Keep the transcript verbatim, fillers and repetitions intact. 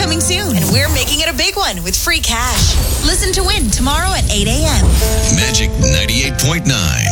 coming soon, and we're making it a big one with free cash. Listen to Win tomorrow at eight a.m. Magic ninety-eight point nine.